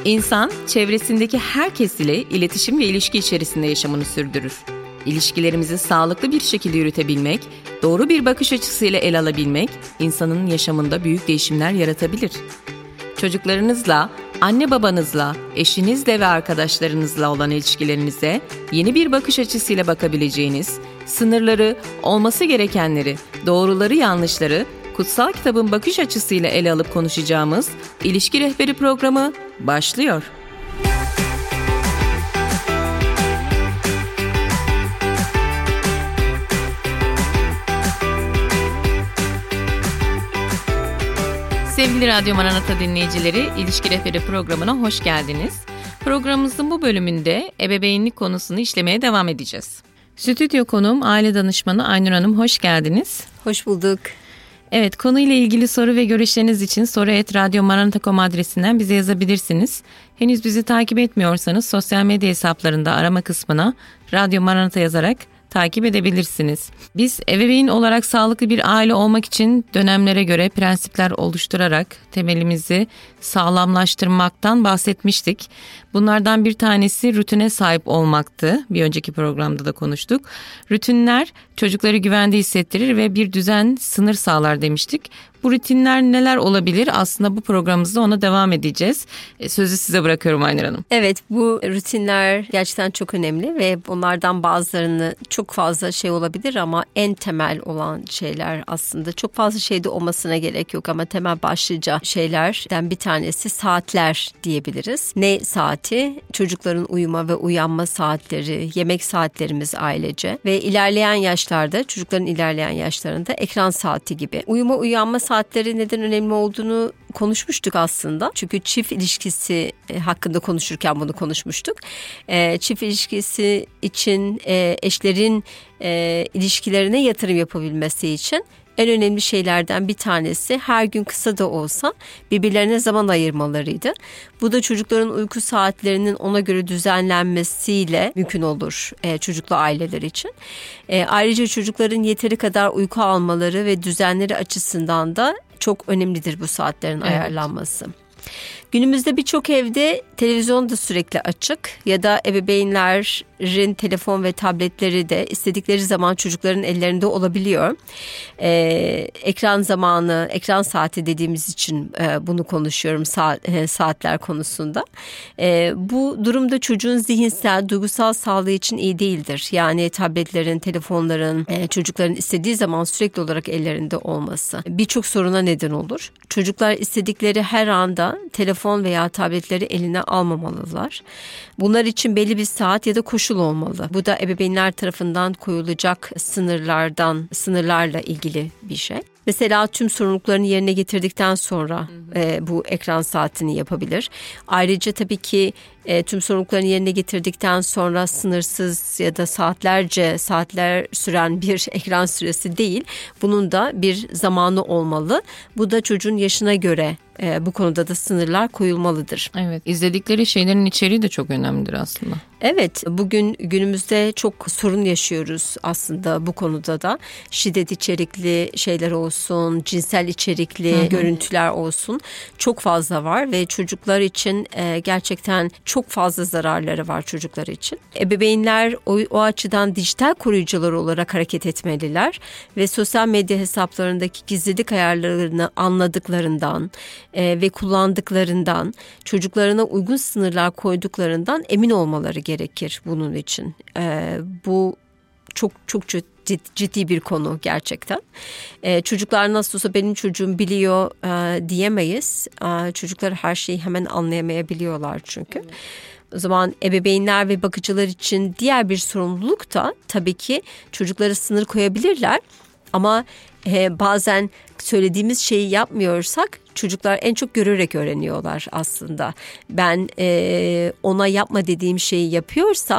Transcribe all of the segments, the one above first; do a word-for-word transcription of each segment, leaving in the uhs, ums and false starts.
İnsan, çevresindeki herkes ile iletişim ve ilişki içerisinde yaşamını sürdürür. İlişkilerimizi sağlıklı bir şekilde yürütebilmek, doğru bir bakış açısıyla ele alabilmek, insanın yaşamında büyük değişimler yaratabilir. Çocuklarınızla, anne babanızla, eşinizle ve arkadaşlarınızla olan ilişkilerinize yeni bir bakış açısıyla bakabileceğiniz, sınırları, olması gerekenleri, doğruları yanlışları, Kutsal Kitabın bakış açısıyla ele alıp konuşacağımız İlişki Rehberi programı başlıyor. Sevgili Radyo Maranata dinleyicileri, İlişki Rehberi programına hoş geldiniz. Programımızın bu bölümünde ebeveynlik konusunu işlemeye devam edeceğiz. Stüdyo konuğum aile danışmanı Aynur Hanım, hoş geldiniz. Hoş bulduk. Evet, konuyla ilgili soru ve görüşleriniz için soru et radyo maranata nokta com adresinden bize yazabilirsiniz. Henüz bizi takip etmiyorsanız sosyal medya hesaplarında arama kısmına Radyo Maranata yazarak takip edebilirsiniz. Biz ebeveyn olarak sağlıklı bir aile olmak için dönemlere göre prensipler oluşturarak temelimizi sağlamlaştırmaktan bahsetmiştik. Bunlardan bir tanesi rutine sahip olmaktı. Bir önceki programda da konuştuk. Rutinler çocukları güvende hissettirir ve bir düzen, sınır sağlar demiştik. Bu rutinler neler olabilir? Aslında bu programımızda ona devam edeceğiz. Sözü size bırakıyorum Aynur Hanım. Evet, bu rutinler gerçekten çok önemli ve bunlardan bazılarını çok fazla şey olabilir ama en temel olan şeyler aslında çok fazla şeyde olmasına gerek yok ama temel başlıca şeylerden bir tanesi saatler diyebiliriz. Ne saati? Çocukların uyuma ve uyanma saatleri, yemek saatlerimiz ailece ve ilerleyen yaşlarda, çocukların ilerleyen yaşlarında ekran saati gibi. Uyuma uyanma saatleri neden önemli olduğunu konuşmuştuk aslında. Çünkü çift ilişkisi hakkında konuşurken bunu konuşmuştuk. E, çift ilişkisi için e, eşlerin e, ilişkilerine yatırım yapabilmesi için en önemli şeylerden bir tanesi her gün kısa da olsa birbirlerine zaman ayırmalarıydı. Bu da çocukların uyku saatlerinin ona göre düzenlenmesiyle mümkün olur e, çocuklu aileler için. E, ayrıca çocukların yeteri kadar uyku almaları ve düzenleri açısından da çok önemlidir bu saatlerin evet. ayarlanması. Günümüzde birçok evde televizyon da sürekli açık ya da ebeveynlerin telefon ve tabletleri de istedikleri zaman çocukların ellerinde olabiliyor. Ee, ekran zamanı, ekran saati dediğimiz için e, bunu konuşuyorum saat, e, saatler konusunda. E, bu durumda çocuğun zihinsel, duygusal sağlığı için iyi değildir. Yani tabletlerin, telefonların e, çocukların istediği zaman sürekli olarak ellerinde olması birçok soruna neden olur. Çocuklar istedikleri her anda telefon telefon veya tabletleri eline almamalılar. Bunlar için belli bir saat ya da koşul olmalı. Bu da ebeveynler tarafından koyulacak sınırlardan, sınırlarla ilgili bir şey. Mesela tüm sorumluluklarını yerine getirdikten sonra e, bu ekran saatini yapabilir. Ayrıca tabii ki e, tüm sorumluluklarını yerine getirdikten sonra sınırsız ya da saatlerce saatler süren bir ekran süresi değil. Bunun da bir zamanı olmalı. Bu da çocuğun yaşına göre e, bu konuda da sınırlar koyulmalıdır. Evet, izledikleri şeylerin içeriği de çok önemlidir aslında. Evet, bugün günümüzde çok sorun yaşıyoruz aslında bu konuda da. Şiddet içerikli şeyler olsun, cinsel içerikli Hı-hı. görüntüler olsun çok fazla var ve çocuklar için e, gerçekten çok fazla zararları var çocuklar için. Ebeveynler o, o açıdan dijital koruyucular olarak hareket etmeliler ve sosyal medya hesaplarındaki gizlilik ayarlarını anladıklarından e, ve kullandıklarından, çocuklarına uygun sınırlar koyduklarından emin olmaları gerekir bunun için. Ee, bu çok çok ciddi, ciddi bir konu gerçekten. Ee, çocuklar nasıl olsa benim çocuğum biliyor e, diyemeyiz. Ee, çocuklar her şeyi hemen anlayamayabiliyorlar çünkü. Evet. O zaman ebeveynler ve bakıcılar için diğer bir sorumluluk da tabii ki çocuklara sınır koyabilirler. Ama e, bazen söylediğimiz şeyi yapmıyorsak çocuklar en çok görerek öğreniyorlar aslında. Ben e, ona yapma dediğim şeyi yapıyorsam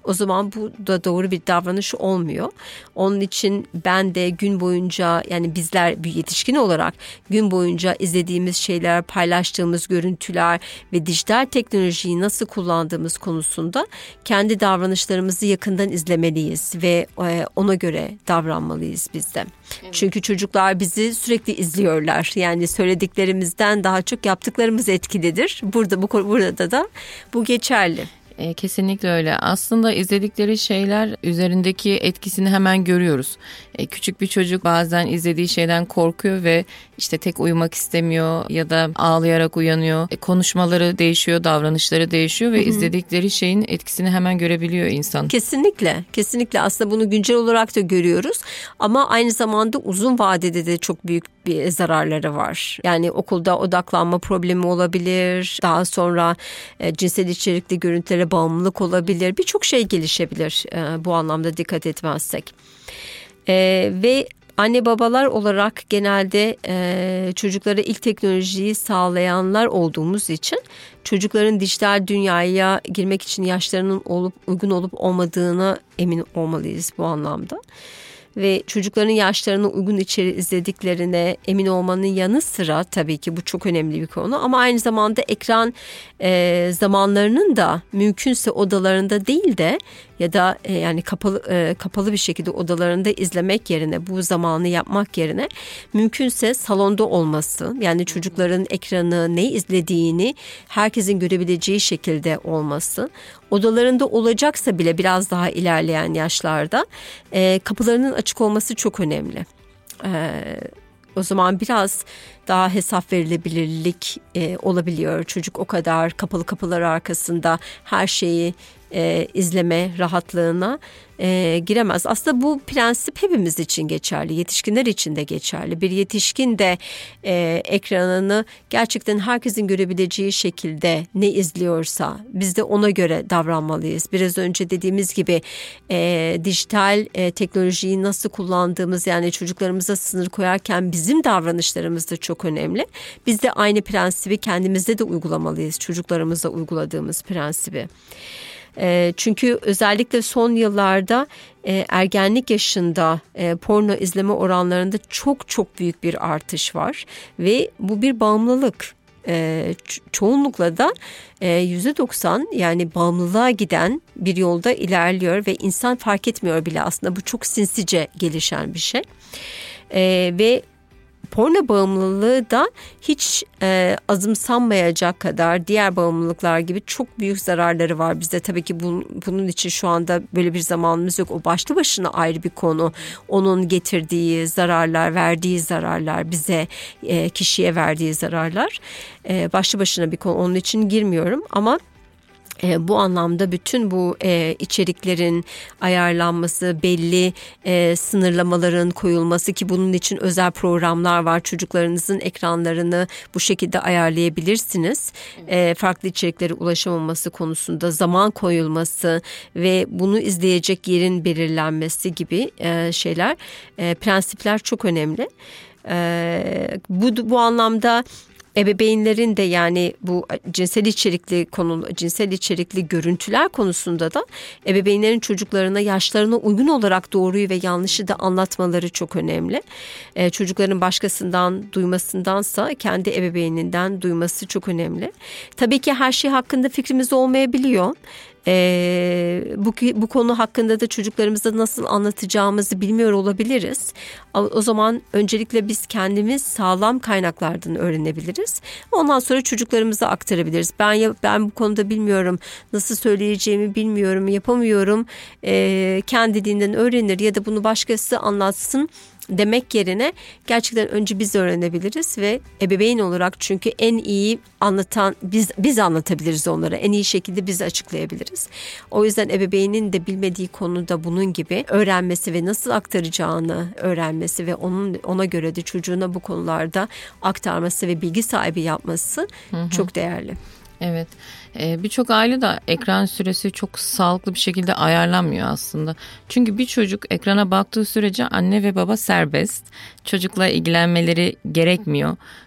o zaman bu da doğru bir davranış olmuyor. Onun için ben de gün boyunca, yani bizler bir yetişkin olarak gün boyunca izlediğimiz şeyler, paylaştığımız görüntüler ve dijital teknolojiyi nasıl kullandığımız konusunda kendi davranışlarımızı yakından izlemeliyiz ve ona göre davranmalıyız biz de. Evet. Çünkü çocuklar bizi sürekli izliyorlar. Yani söylediklerimizden daha çok yaptıklarımız etkilidir. Burada bu burada da bu geçerli. E, kesinlikle öyle. Aslında izledikleri şeyler üzerindeki etkisini hemen görüyoruz. E, küçük bir çocuk bazen izlediği şeyden korkuyor ve işte tek uyumak istemiyor ya da ağlayarak uyanıyor. E, konuşmaları değişiyor, davranışları değişiyor ve Hı-hı. izledikleri şeyin etkisini hemen görebiliyor insan. Kesinlikle, kesinlikle. Aslında bunu güncel olarak da görüyoruz. Ama aynı zamanda uzun vadede de çok büyük bir zararları var. Yani okulda odaklanma problemi olabilir. Daha sonra e, cinsel içerikli görüntülere bağımlılık olabilir. Birçok şey gelişebilir e, bu anlamda dikkat etmezsek. E, ve anne babalar olarak genelde e, çocuklara ilk teknolojiyi sağlayanlar olduğumuz için çocukların dijital dünyaya girmek için yaşlarının olup uygun olup olmadığına emin olmalıyız bu anlamda. Ve çocukların yaşlarına uygun içeri izlediklerine emin olmanın yanı sıra, tabii ki bu çok önemli bir konu, ama aynı zamanda ekran e, zamanlarının da mümkünse odalarında değil de ya da e, yani kapalı e, kapalı bir şekilde odalarında izlemek yerine, bu zamanı yapmak yerine mümkünse salonda olması, yani çocukların ekranı ne izlediğini herkesin görebileceği şekilde olması, odalarında olacaksa bile biraz daha ilerleyen yaşlarda e, kapılarının açık olması çok önemli. E, o zaman biraz daha hesap verilebilirlik e, olabiliyor. Çocuk o kadar kapalı kapılar arkasında her şeyi e, izleme rahatlığına e, giremez. Aslında bu prensip hepimiz için geçerli, yetişkinler için de geçerli. Bir yetişkin de e, ekranını gerçekten herkesin görebileceği şekilde ne izliyorsa biz de ona göre davranmalıyız. Biraz önce dediğimiz gibi e, dijital e, teknolojiyi nasıl kullandığımız, yani çocuklarımıza sınır koyarken bizim davranışlarımız da çok önemli. Biz de aynı prensibi kendimizde de uygulamalıyız, çocuklarımıza uyguladığımız prensibi. Çünkü özellikle son yıllarda ergenlik yaşında porno izleme oranlarında çok çok büyük bir artış var ve bu bir bağımlılık. Çoğunlukla da yüzde doksan, yani bağımlılığa giden bir yolda ilerliyor ve insan fark etmiyor bile, aslında bu çok sinsice gelişen bir şey. Ve porno bağımlılığı da hiç e, azımsanmayacak kadar diğer bağımlılıklar gibi çok büyük zararları var. Bizde tabii ki bu, bunun için şu anda böyle bir zamanımız yok. O başlı başına ayrı bir konu. Onun getirdiği zararlar, verdiği zararlar, bize, e, kişiye verdiği zararlar e, başlı başına bir konu. Onun için girmiyorum ama E, bu anlamda bütün bu e, içeriklerin ayarlanması, belli e, sınırlamaların koyulması, ki bunun için özel programlar var. Çocuklarınızın ekranlarını bu şekilde ayarlayabilirsiniz. E, farklı içeriklere ulaşamaması konusunda zaman koyulması ve bunu izleyecek yerin belirlenmesi gibi e, şeyler, e, prensipler çok önemli. E, bu bu anlamda ebeveynlerin de, yani bu cinsel içerikli konu, cinsel içerikli görüntüler konusunda da ebeveynlerin çocuklarına yaşlarına uygun olarak doğruyu ve yanlışı da anlatmaları çok önemli. Ee, çocukların başkasından duymasındansa kendi ebeveyninden duyması çok önemli. Tabii ki her şey hakkında fikrimiz olmayabiliyor. Ee, bu, bu konu hakkında da çocuklarımıza nasıl anlatacağımızı bilmiyor olabiliriz. O zaman öncelikle biz kendimiz sağlam kaynaklardan öğrenebiliriz. Ondan sonra çocuklarımıza aktarabiliriz. Ben ben bu konuda bilmiyorum, nasıl söyleyeceğimi bilmiyorum, yapamıyorum. Ee, kendi dilinden öğrenir ya da bunu başkası anlatsın demek yerine gerçekten önce biz öğrenebiliriz ve ebeveyn olarak, çünkü en iyi anlatan biz biz anlatabiliriz onlara. En iyi şekilde biz açıklayabiliriz. O yüzden ebeveynin de bilmediği konuda bunun gibi öğrenmesi ve nasıl aktaracağını öğrenmesi ve onun ona göre de çocuğuna bu konularda aktarması ve bilgi sahibi yapması hı hı. çok değerli. Evet. Ee, birçok aile de ekran süresi çok sağlıklı bir şekilde ayarlanmıyor aslında. Çünkü bir çocuk ekrana baktığı sürece anne ve baba serbest. Çocukla ilgilenmeleri gerekmiyor.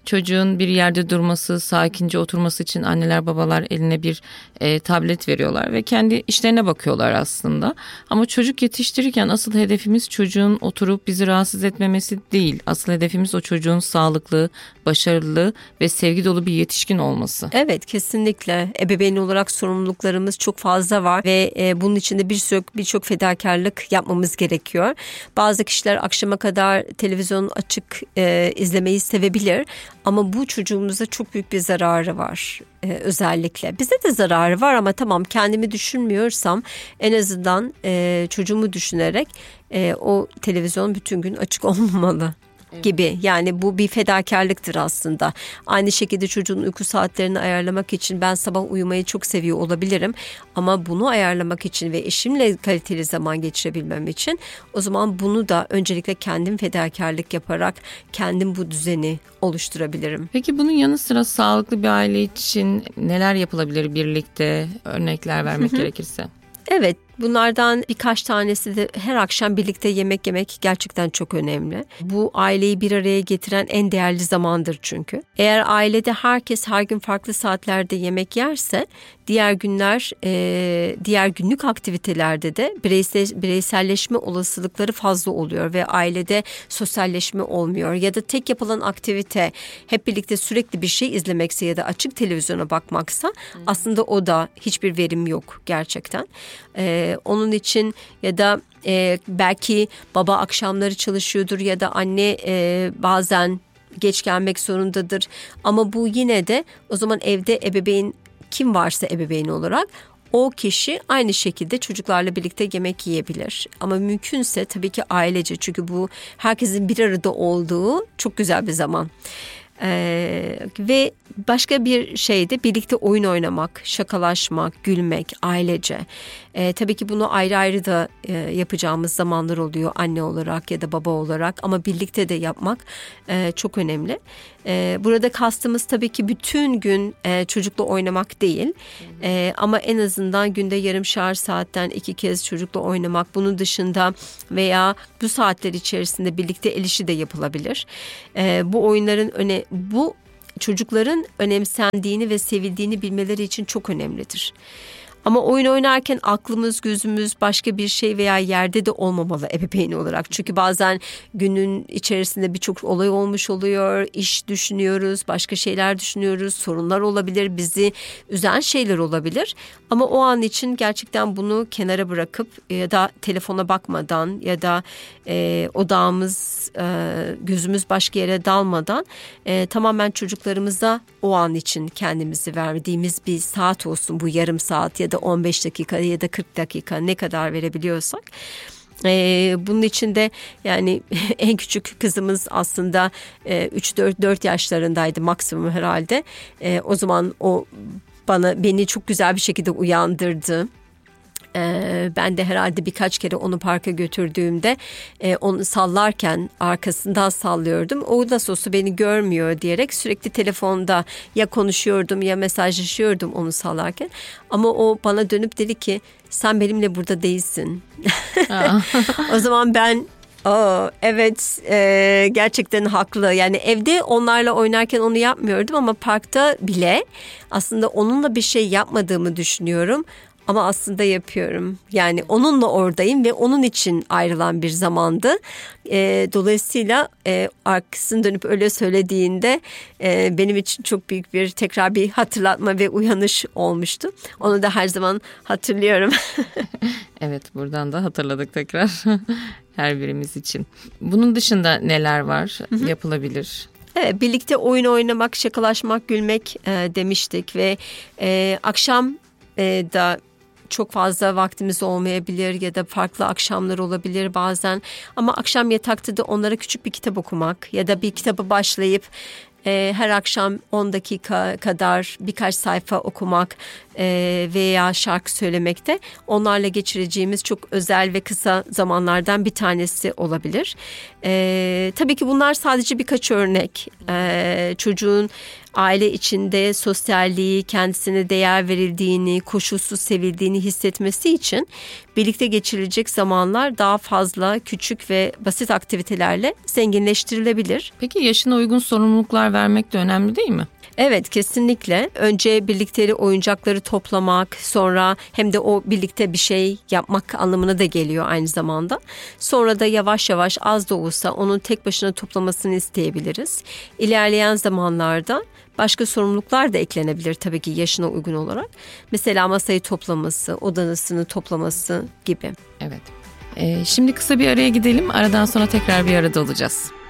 çocuğun bir yerde durması, sakince oturması için anneler babalar eline bir e, tablet veriyorlar ve kendi işlerine bakıyorlar aslında. Ama çocuk yetiştirirken asıl hedefimiz çocuğun oturup bizi rahatsız etmemesi değil. Asıl hedefimiz o çocuğun sağlıklı, başarılı ve sevgi dolu bir yetişkin olması. Evet, kesinlikle. Ebeveyn olarak sorumluluklarımız çok fazla var ve e, bunun içinde birçok birçok fedakarlık yapmamız gerekiyor. Bazı kişiler akşama kadar televizyon açık e, izlemeyi sevebilir ama bu çocuğumuza çok büyük bir zararı var. Ee, özellikle bize de zararı var ama tamam, kendimi düşünmüyorsam en azından e, çocuğumu düşünerek e, o televizyon bütün gün açık olmamalı. Evet. Gibi. Yani bu bir fedakarlıktır aslında. Aynı şekilde çocuğun uyku saatlerini ayarlamak için ben sabah uyumayı çok seviyor olabilirim. Ama bunu ayarlamak için ve eşimle kaliteli zaman geçirebilmem için o zaman bunu da öncelikle kendim fedakarlık yaparak kendim bu düzeni oluşturabilirim. Peki bunun yanı sıra sağlıklı bir aile için neler yapılabilir birlikte, örnekler vermek gerekirse? Evet, bunlardan birkaç tanesi de her akşam birlikte yemek yemek gerçekten çok önemli. Bu aileyi bir araya getiren en değerli zamandır çünkü. Eğer ailede herkes her gün farklı saatlerde yemek yerse diğer günler, e, diğer günlük aktivitelerde de bireysel, bireyselleşme olasılıkları fazla oluyor ve ailede sosyalleşme olmuyor. Ya da tek yapılan aktivite hep birlikte sürekli bir şey izlemekse ya da açık televizyona bakmaksa aslında o da hiçbir verim yok gerçekten. Ee, onun için ya da e, belki baba akşamları çalışıyordur ya da anne e, bazen geç gelmek zorundadır. Ama bu yine de o zaman evde ebeveyn, kim varsa ebeveyn olarak o kişi aynı şekilde çocuklarla birlikte yemek yiyebilir. Ama mümkünse tabii ki ailece, çünkü bu herkesin bir arada olduğu çok güzel bir zaman. Ee, ve başka bir şey de birlikte oyun oynamak, şakalaşmak, gülmek, ailece. Ee, tabii ki bunu ayrı ayrı da e, yapacağımız zamanlar oluyor anne olarak ya da baba olarak, ama birlikte de yapmak e, çok önemli. E, burada kastımız tabii ki bütün gün e, çocukla oynamak değil, e, ama en azından günde yarımşar saatten iki kez çocukla oynamak. Bunun dışında veya bu saatler içerisinde birlikte el işi de yapılabilir. E, bu oyunların öne bu çocukların önemsendiğini ve sevildiğini bilmeleri için çok önemlidir. Ama oyun oynarken aklımız, gözümüz başka bir şey veya yerde de olmamalı ebeveyn olarak. Çünkü bazen günün içerisinde birçok olay olmuş oluyor, iş düşünüyoruz, başka şeyler düşünüyoruz, sorunlar olabilir, bizi üzen şeyler olabilir. Ama o an için gerçekten bunu kenara bırakıp ya da telefona bakmadan ya da e, odağımız, e, gözümüz başka yere dalmadan e, tamamen çocuklarımıza o an için kendimizi verdiğimiz bir saat olsun, bu yarım saat ya da on beş dakika ya da kırk dakika, ne kadar verebiliyorsak. Ee, bunun için de yani en küçük kızımız aslında e, üç dört yaşlarındaydı maksimum herhalde. E, o zaman o bana beni çok güzel bir şekilde uyandırdı. Ee, ben de herhalde birkaç kere onu parka götürdüğümde e, onu sallarken arkasından sallıyordum. O nasıl olsa beni görmüyor diyerek sürekli telefonda ya konuşuyordum ya mesajlaşıyordum onu sallarken. Ama o bana dönüp dedi ki, sen benimle burada değilsin. O zaman ben Aa, evet e, gerçekten haklı. Yani evde onlarla oynarken onu yapmıyordum ama parkta bile aslında onunla bir şey yapmadığımı düşünüyorum. Ama aslında yapıyorum. Yani onunla oradayım ve onun için ayrılan bir zamandı. E, dolayısıyla e, arkasını dönüp öyle söylediğinde e, benim için çok büyük bir tekrar bir hatırlatma ve uyanış olmuştu. Onu da her zaman hatırlıyorum. Evet, buradan da hatırladık tekrar her birimiz için. Bunun dışında neler var, hı hı, yapılabilir? Evet, birlikte oyun oynamak, şakalaşmak, gülmek e, demiştik ve e, akşam e, da çok fazla vaktimiz olmayabilir ya da farklı akşamlar olabilir bazen. Ama akşam yatakta da onlara küçük bir kitap okumak ya da bir kitaba başlayıp e, her akşam on dakika kadar birkaç sayfa okumak e, veya şarkı söylemekte onlarla geçireceğimiz çok özel ve kısa zamanlardan bir tanesi olabilir. E, tabii ki bunlar sadece birkaç örnek. E, çocuğun aile içinde sosyalliği, kendisine değer verildiğini, koşulsuz sevildiğini hissetmesi için birlikte geçirilecek zamanlar daha fazla küçük ve basit aktivitelerle zenginleştirilebilir. Peki yaşına uygun sorumluluklar vermek de önemli değil mi? Evet, kesinlikle. Önce birlikte oyuncakları toplamak, sonra hem de o birlikte bir şey yapmak anlamına da geliyor aynı zamanda. Sonra da yavaş yavaş az da olsa onun tek başına toplamasını isteyebiliriz. İlerleyen zamanlarda başka sorumluluklar da eklenebilir tabii ki yaşına uygun olarak. Mesela masayı toplaması, odasını toplaması gibi. Evet. Ee, şimdi kısa bir araya gidelim. Aradan sonra tekrar bir arada olacağız.